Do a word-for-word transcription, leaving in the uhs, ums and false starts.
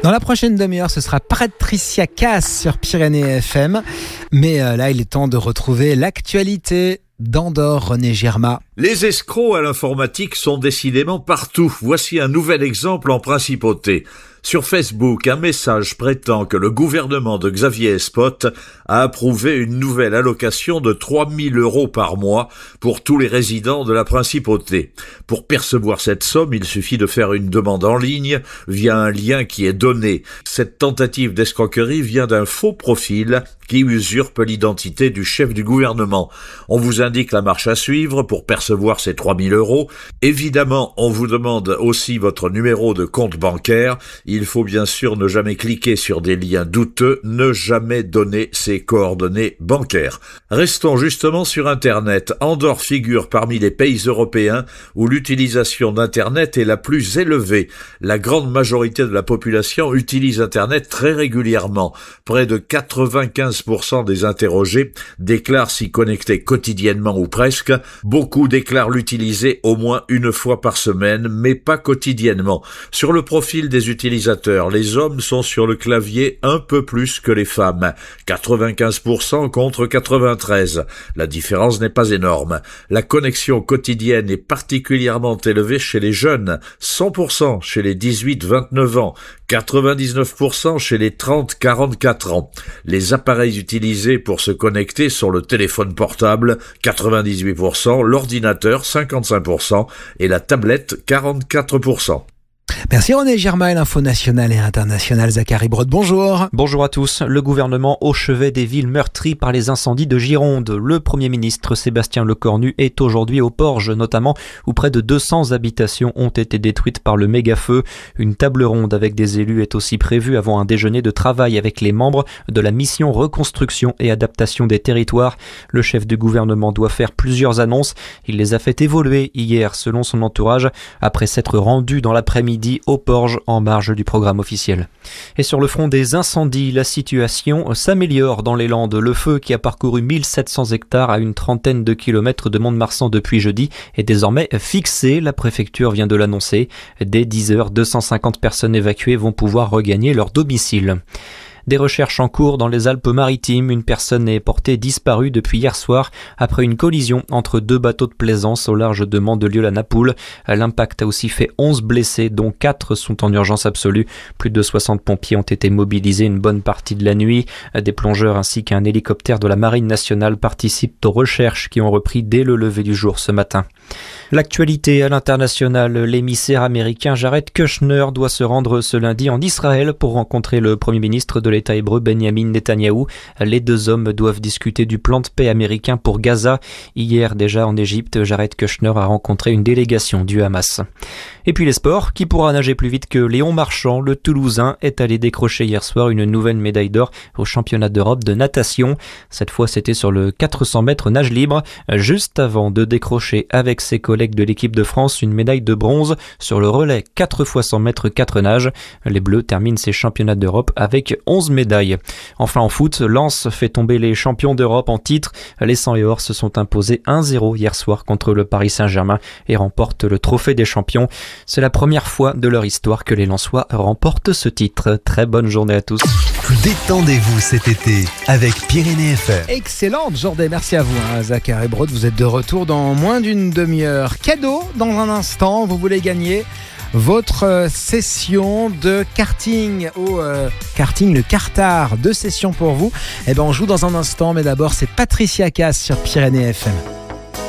Dans la prochaine demi-heure, ce sera Patricia Cass sur Pyrénées F M. Mais euh, là, il est temps de retrouver l'actualité d'Andorre, René Girma. Les escrocs à l'informatique sont décidément partout. Voici un nouvel exemple en principauté. Sur Facebook, un message prétend que le gouvernement de Xavier Espot a approuvé une nouvelle allocation de trois mille euros par mois pour tous les résidents de la principauté. Pour percevoir cette somme, il suffit de faire une demande en ligne via un lien qui est donné. Cette tentative d'escroquerie vient d'un faux profil qui usurpe l'identité du chef du gouvernement. On vous indique la marche à suivre pour percevoir ces trois mille euros. Évidemment, on vous demande aussi votre numéro de compte bancaire. Il faut bien sûr ne jamais cliquer sur des liens douteux, ne jamais donner ses coordonnées bancaires. Restons justement sur Internet. Andorre figure parmi les pays européens où l'utilisation d'Internet est la plus élevée. La grande majorité de la population utilise Internet très régulièrement. Près de quatre-vingt-quinze pour cent des interrogés déclarent s'y connecter quotidiennement ou presque. Beaucoup déclarent l'utiliser au moins une fois par semaine, mais pas quotidiennement. Sur le profil des utilisateurs, les hommes sont sur le clavier un peu plus que les femmes, quatre-vingt-quinze pour cent contre quatre-vingt-treize. La différence n'est pas énorme. La connexion quotidienne est particulièrement élevée chez les jeunes, cent pour cent chez les dix-huit à vingt-neuf ans, quatre-vingt-dix-neuf pour cent chez les trente à quarante-quatre ans. Les appareils utilisés pour se connecter sont le téléphone portable, quatre-vingt-dix-huit pour cent, l'ordinateur, cinquante-cinq pour cent, et la tablette, quarante-quatre pour cent. Merci René Girma, l'info nationale et internationale. Zachary Brod, bonjour. Bonjour à tous. Le gouvernement au chevet des villes meurtries par les incendies de Gironde. Le Premier ministre Sébastien Lecornu est aujourd'hui au Porge, notamment où près de deux cents habitations ont été détruites par le méga-feu. Une table ronde avec des élus est aussi prévue avant un déjeuner de travail avec les membres de la mission reconstruction et adaptation des territoires. Le chef du gouvernement doit faire plusieurs annonces. Il les a fait évoluer hier selon son entourage après s'être rendu dans l'après-midi au Porge en marge du programme officiel. Et sur le front des incendies, la situation s'améliore dans les Landes. Le feu qui a parcouru mille sept cents hectares à une trentaine de kilomètres de Mont-de-Marsan depuis jeudi est désormais fixé. La préfecture vient de l'annoncer. Dès dix heures, deux cent cinquante personnes évacuées vont pouvoir regagner leur domicile. Des recherches en cours dans les Alpes-Maritimes. Une personne est portée disparue depuis hier soir après une collision entre deux bateaux de plaisance au large de Mandelieu-la-Napoule. L'impact a aussi fait onze blessés, dont quatre sont en urgence absolue. Plus de soixante pompiers ont été mobilisés une bonne partie de la nuit. Des plongeurs ainsi qu'un hélicoptère de la Marine nationale participent aux recherches qui ont repris dès le lever du jour ce matin. L'actualité à l'international, l'émissaire américain Jared Kushner doit se rendre ce lundi en Israël pour rencontrer le Premier ministre de l'État hébreu Benjamin Netanyahou. Les deux hommes doivent discuter du plan de paix américain pour Gaza. Hier déjà en Égypte, Jared Kushner a rencontré une délégation du Hamas. Et puis les sports, qui pourra nager plus vite que Léon Marchand, le Toulousain est allé décrocher hier soir une nouvelle médaille d'or au championnat d'Europe de natation. Cette fois c'était sur le quatre cents mètres nage libre, juste avant de décrocher avec ses collègues de l'équipe de France une médaille de bronze sur le relais quatre fois cent mètres quatre nages. Les Bleus terminent ces championnats d'Europe avec onze médailles. Enfin en foot, Lens fait tomber les champions d'Europe en titre. Les cent et or se sont imposés un zéro hier soir contre le Paris Saint-Germain et remportent le trophée des champions. C'est la première fois de leur histoire que les Lensois remportent ce titre. Très bonne journée à tous. Détendez-vous cet été avec Pyrénées F M. Excellente journée, merci à vous hein, Zachary Brod, vous êtes de retour dans moins d'une demi-heure. Cadeau dans un instant, vous voulez gagner votre euh, session de karting au euh, karting, le Kartard, deux sessions pour vous. Eh ben on joue dans un instant, mais d'abord c'est Patricia Cass sur Pyrénées F M.